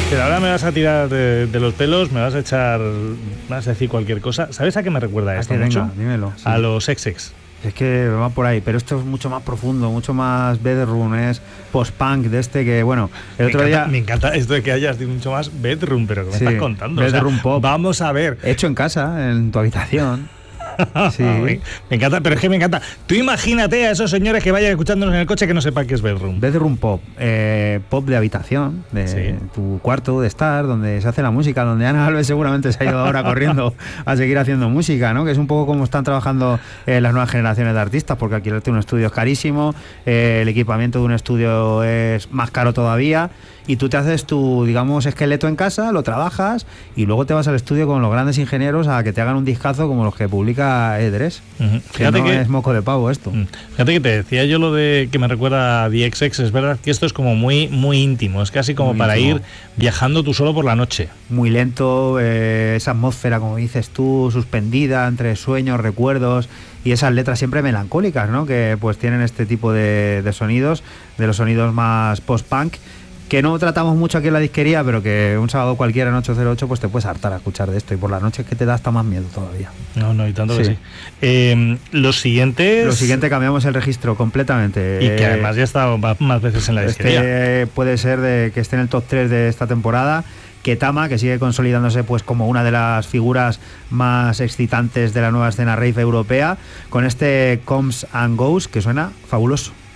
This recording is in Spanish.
Pero ahora me vas a tirar de los pelos, me vas a echar, me vas a decir cualquier cosa. ¿Sabes a qué me recuerda esto mucho? Venga, dímelo. Sí. A los XX. Es que va por ahí, pero esto es mucho más profundo, mucho más bedroom, es post-punk de este que, bueno, el otro día... Me encanta esto de que hayas dicho mucho más bedroom, pero que me estás contando. Bedroom pop. Vamos a ver. Hecho en casa, en tu habitación. Sí. Me encanta, pero es que me encanta. Tú imagínate a esos señores que vayan escuchándonos en el coche que no sepan qué es bedroom. Bedroom pop, pop de habitación, de tu cuarto de estar, donde se hace la música, donde Ana Alves seguramente se ha ido ahora corriendo a seguir haciendo música, ¿no? Que es un poco como están trabajando las nuevas generaciones de artistas, porque alquilarte un estudio es carísimo, el equipamiento de un estudio es más caro todavía, y tú te haces tu, digamos, esqueleto en casa, lo trabajas y luego te vas al estudio con los grandes ingenieros a que te hagan un discazo como los que publica Edres. Fíjate que es moco de pavo esto. Fíjate que te decía yo lo de que me recuerda a The XX, es verdad que esto es como muy, muy íntimo, es casi como muy para íntimo. Ir viajando tú solo por la noche. Muy lento, esa atmósfera, como dices tú, suspendida entre sueños, recuerdos y esas letras siempre melancólicas, ¿no? Que pues tienen este tipo de sonidos, de los sonidos más post-punk, que no tratamos mucho aquí en la disquería, pero que un sábado cualquiera en 808 pues te puedes hartar a escuchar de esto, y por la noche es que te da hasta más miedo todavía. No, y tanto que sí. Los siguiente cambiamos el registro completamente. Y que además ya ha estado más veces en la disquería. Puede ser de que esté en el top 3 de esta temporada. Ketama, que sigue consolidándose pues como una de las figuras más excitantes de la nueva escena rave europea, con este Comes and Goes, que suena fabuloso.